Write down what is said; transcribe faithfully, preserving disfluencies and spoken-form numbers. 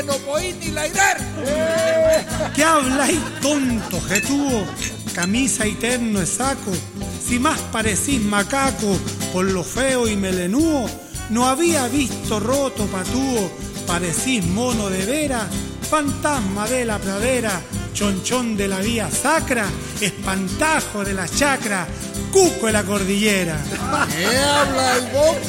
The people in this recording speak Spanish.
no podís ni lairar. ¿Qué habláis, tonto, jetudo? Camisa y terno es saco. Si más parecís macaco por lo feo y melenúo, no había visto roto patúo, parecís mono de veras, fantasma de la pradera, chonchón de la vía sacra, espantajo de la chacra, cuco de la cordillera. ¿Qué hablas vos,